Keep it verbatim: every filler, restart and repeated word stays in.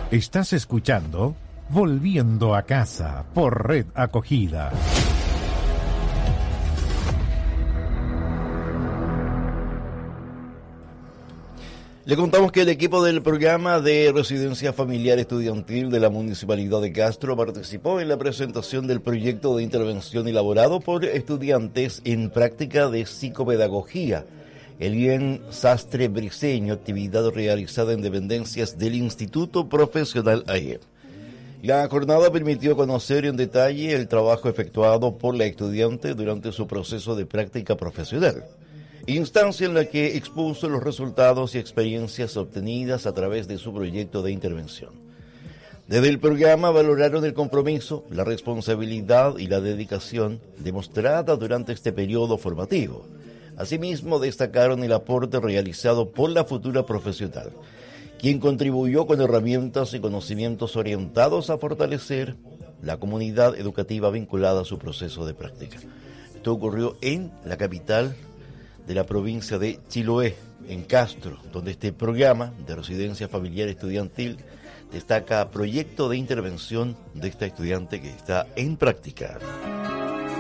Estás escuchando Volviendo a Casa por Red Acogida. Le contamos que el equipo del programa de residencia familiar estudiantil de la Municipalidad de Castro participó en la presentación del proyecto de intervención elaborado por estudiantes en práctica de psicopedagogía, el bien Sastre Briceño, actividad realizada en dependencias del Instituto Profesional A E M. La jornada permitió conocer en detalle el trabajo efectuado por la estudiante durante su proceso de práctica profesional, instancia en la que expuso los resultados y experiencias obtenidas a través de su proyecto de intervención. Desde el programa valoraron el compromiso, la responsabilidad y la dedicación demostrada durante este periodo formativo. Asimismo, destacaron el aporte realizado por la futura profesional, quien contribuyó con herramientas y conocimientos orientados a fortalecer la comunidad educativa vinculada a su proceso de práctica. Esto ocurrió en la capital de la provincia de Chiloé, en Castro, donde este programa de residencia familiar estudiantil destaca proyecto de intervención de esta estudiante que está en práctica.